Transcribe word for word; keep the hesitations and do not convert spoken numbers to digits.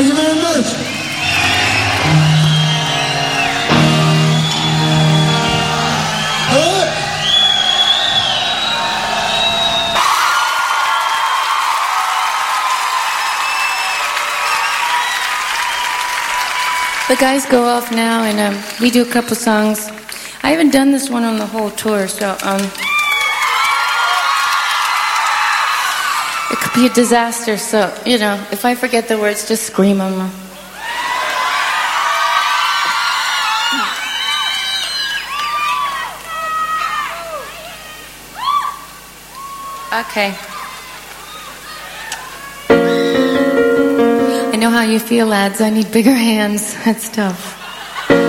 Thank you very much. All right. The guys go off now, and um, we do a couple songs. I haven't done this one on the whole tour, so um, it could be a disaster. So, you know, if I forget the words, just scream them. Okay. I know how you feel, lads. I need bigger hands. That's tough.